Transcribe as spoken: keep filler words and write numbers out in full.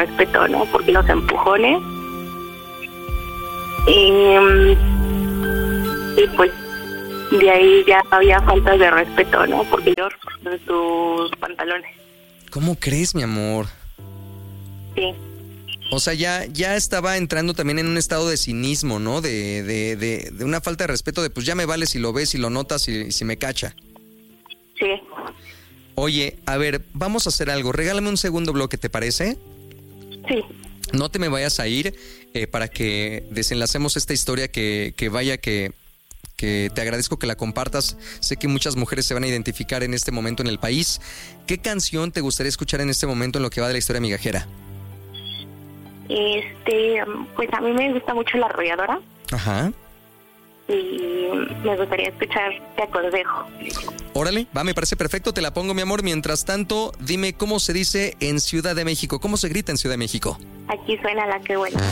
respeto, ¿no? Porque los empujones. Y, y pues de ahí ya había faltas de respeto, ¿no? Porque yo en sus pantalones. ¿Cómo crees, mi amor? Sí. O sea, ya, ya estaba entrando también en un estado de cinismo, ¿no? De, de, de, de una falta de respeto de pues ya me vale si lo ves, si lo notas y si me cacha. Sí. Oye, a ver, vamos a hacer algo. Regálame un segundo bloque, ¿te parece? Sí. No te me vayas a ir eh, para que desenlacemos esta historia que, que vaya que, que te agradezco que la compartas. Sé que muchas mujeres se van a identificar en este momento en el país. ¿Qué canción te gustaría escuchar en este momento en lo que va de la historia migajera? Este, pues a mí me gusta mucho La Arrolladora. Ajá. Y me gustaría escuchar Te Aconsejo. Órale, va, me parece perfecto, te la pongo, mi amor. Mientras tanto, dime cómo se dice en Ciudad de México, cómo se grita en Ciudad de México. Aquí suena La Que Buena.